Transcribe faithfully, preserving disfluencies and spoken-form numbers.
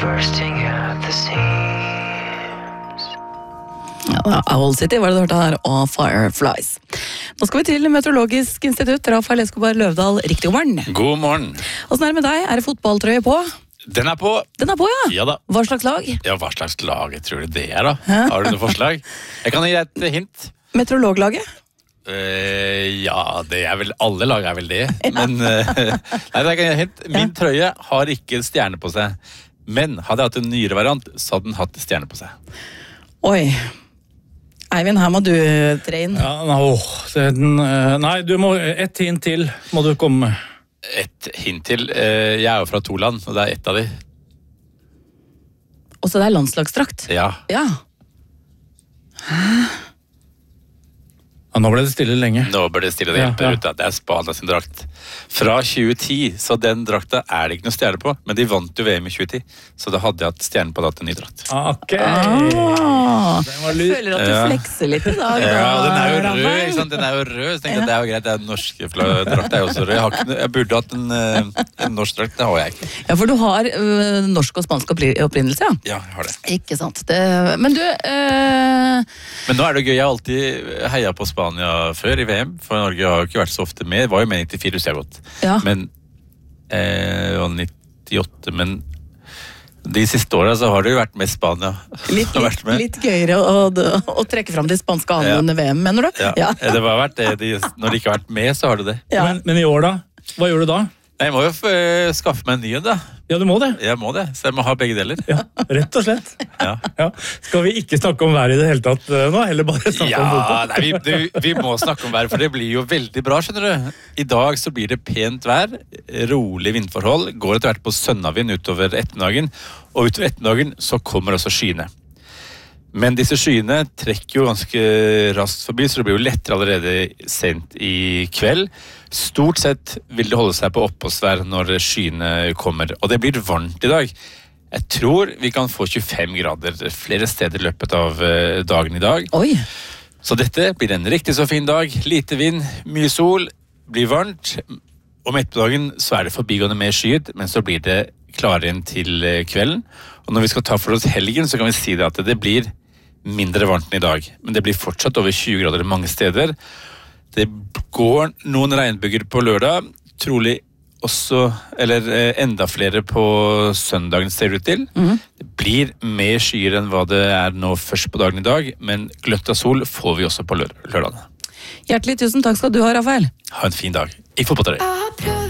bursting at the seams. Ja, Owl City var det du hørte her, og Fireflies. Nå skal vi til Meteorologisk institutt. Rafael Escobar Løvdahl, riktig god morgen. God morgen. Hvordan er det med deg? Er det fotballtrøye på? Den er på. Den er på, ja. Ja da. Hva slags lag? Ja, hva slags lag jeg tror det er da? Har du noen forslag? Jeg kan gi et hint. Meteorologlaget? Uh, ja, det er vel, alle lag er vel det. Ja. Men, uh, nei, det kan jeg gi et hint. Min ja. trøye har ikke stjerne på seg. Men hadde jeg hatt en nyere variant, så hadde den hatt stjerne på seg. Oi. Eivind, her må du tre inn. Ja, no, den, nei, du må, ett hint til må du komme med. Et hint til. Jeg er jo fra to land, og det er ett av de. Og så det er landslagsdrakt? Ja. Ja. Hæ? Ja, nå ble det stille lenge. Nå ble det stille, det hjelper ja, ja. ut. Det er Spania sin drakt. Fra tjue ti, så den drakta er det ikke noe stjerne på, men de vant jo V M i tjue ti, så da hadde jeg hatt stjerne på datt en ny drakt. Ok. Ah, jeg føler at du ja. flekser litt i dag. Ja, den er jo rød, ikke sant? Den er jo rød, så tenkte jeg ja. det er jo greit, det er norsk drakt, er jo også rød. Jeg, har ikke, jeg burde hatt en, en norsk drakt, det har jeg ikke. Ja, for du har uh, norsk og spansk opprinnelse, ja? Ja, jeg har det. Ikke sant. Det, men du... Uh... Men nå er det gøy, jeg har alltid heiet på Spania før i V M, for Norge har jo ikke vært så ofte med. Det var jo med nittifire, husker jeg godt. Ja. Men, eh, og nittiåtte, men de siste årene så har det jo vært med Spania. Litt, litt, litt gøyere å, å, å trekke fram de spanske anene ja. under V M, mener du? Ja, ja. Det har vært det. De, når de ikke har vært med, så har det det. Ja. Men, men i år da? Hva gjør du da? Nei, jeg må jo uh, skaffe meg en ny da. Ja, du må det. Jeg må det, så jeg må ha begge deler. Ja, rett og slett. Ja. Ja. Skal vi ikke snakke om vær i det hele tatt uh, nå, eller bare snakke ja, om fotball? Nei, vi, du, vi må snakke om vær, for det blir jo veldig bra, skjønner du. I dag så blir det pent vær, rolig vindforhold, går etter hvert på sønnavind utover ettermiddagen, og utover ettermiddagen så kommer også skyene. Men disse skyene trekker jo ganske raskt forbi, så det blir jo lettere allerede sent i kveld. Stort sett vil det holde seg på oppholdsvær når skyene kommer, og det blir varmt i dag. Jeg tror vi kan få tjuefem grader flere steder i løpet av dagen i dag. Oi. Så dette blir en riktig så fin dag. Lite vind, mye sol, blir varmt. Om ettermiddagen så er det forbigående med skyet, men så blir det klarere inn til kvelden. Og når vi skal ta for oss helgen, så kan vi si det at det blir mindre varmt enn i dag, men det blir fortsatt over tjue grader mange steder. Det går noen regnbyger på lørdag, trolig også, eller enda flere på søndagen ser det ut til. Mm-hmm. Det blir mer skyer enn hva det er nå først på dagen i dag, men gløtt av sol får vi også på lørdagen. Hjertelig tusen takk skal du ha, Rafael. Ha en fin dag. Ikke fotball til deg.